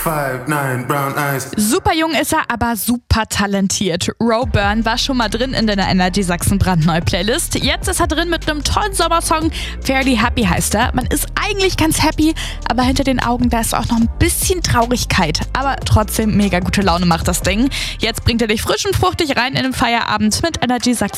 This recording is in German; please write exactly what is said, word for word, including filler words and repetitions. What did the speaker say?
five, nine, brown eyes. Super jung ist er, aber super talentiert. Ro Byrne war schon mal drin in der Energy Sachsen brandneue Playlist. Jetzt ist er drin mit einem tollen Sommersong. Fairly Happy heißt er. Man ist eigentlich ganz happy, aber hinter den Augen, da ist auch noch ein bisschen Traurigkeit. Aber trotzdem mega gute Laune macht das Ding. Jetzt bringt er dich frisch und fruchtig rein in den Feierabend mit Energy Sachsen.